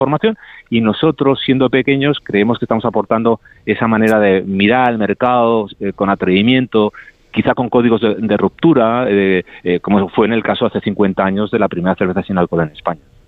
formación, y nosotros, siendo pequeños, creemos que estamos aportando esa manera de mirar al mercado con atrevimiento, quizá con códigos de ruptura, como fue en el caso hace 50 años de la primera cerveza sin alcohol en España.